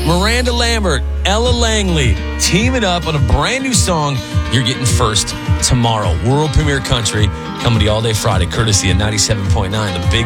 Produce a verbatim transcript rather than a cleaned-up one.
Miranda Lambert, Ella Langley, teaming up on a brand new song you're getting first tomorrow. World Premiere Country, coming to you all day Friday, courtesy of ninety-seven point nine, The Big